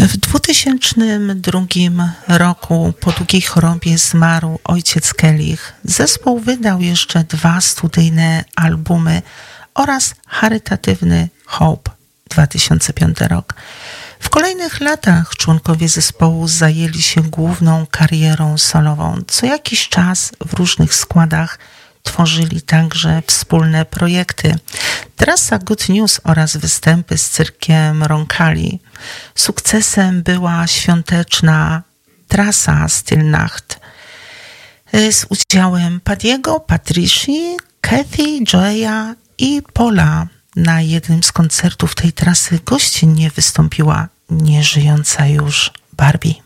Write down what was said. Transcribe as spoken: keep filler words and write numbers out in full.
W dwutysięcznym drugim roku po długiej chorobie zmarł ojciec Kellich. Zespół wydał jeszcze dwa studyjne albumy oraz charytatywny Hope dwa tysiące piąty rok. W kolejnych latach członkowie zespołu zajęli się główną karierą solową. Co jakiś czas w różnych składach tworzyli także wspólne projekty. Trasa Good News oraz występy z cyrkiem Roncalli. Sukcesem była świąteczna trasa Stillnacht z udziałem Paddiego, Patrici, Kathy, Joeya i Paula. Na jednym z koncertów tej trasy gościnnie wystąpiła nieżyjąca już Barbie.